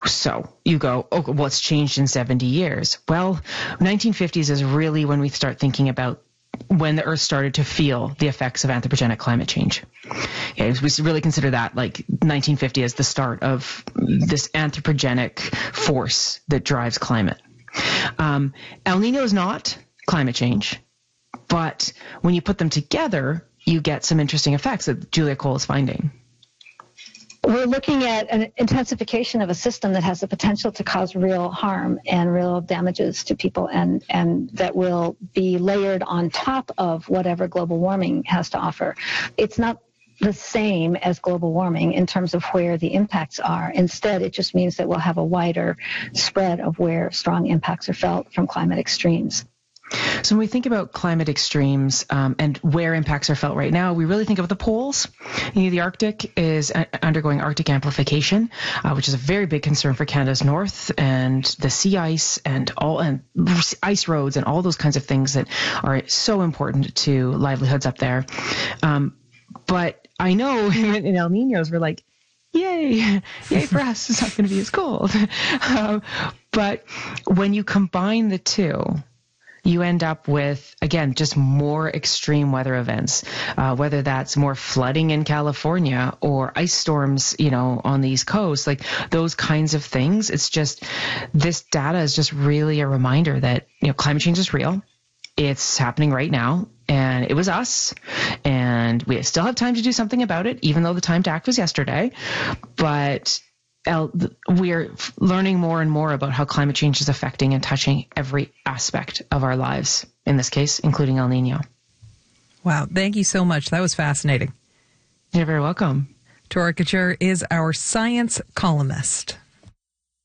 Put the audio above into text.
So you go, oh, what's changed in 70 years? Well, 1950s is really when we start thinking about when the Earth started to feel the effects of anthropogenic climate change. Okay, we really consider that like 1950 as the start of this anthropogenic force that drives climate. El Nino is not climate change, but when you put them together, you get some interesting effects that Julia Cole is finding. We're looking at an intensification of a system that has the potential to cause real harm and real damages to people, and that will be layered on top of whatever global warming has to offer. It's not the same as global warming in terms of where the impacts are. Instead, it just means that we'll have a wider spread of where strong impacts are felt from climate extremes. So when we think about climate extremes and where impacts are felt right now, we really think of the poles. The Arctic is undergoing Arctic amplification, which is a very big concern for Canada's north, and the sea ice and ice roads and all those kinds of things that are so important to livelihoods up there. But I know in El Niños we're like, yay for us, it's not going to be as cold. But when you combine the two, you end up with, again, just more extreme weather events, whether that's more flooding in California or ice storms, on the East Coast, like those kinds of things. It's just, this data is just really a reminder that, climate change is real. It's happening right now, and it was us, and we still have time to do something about it, even though the time to act was yesterday. But we're learning more and more about how climate change is affecting and touching every aspect of our lives, in this case, including El Nino. Wow. Thank you so much. That was fascinating. You're very welcome. Tora Kachur is our science columnist.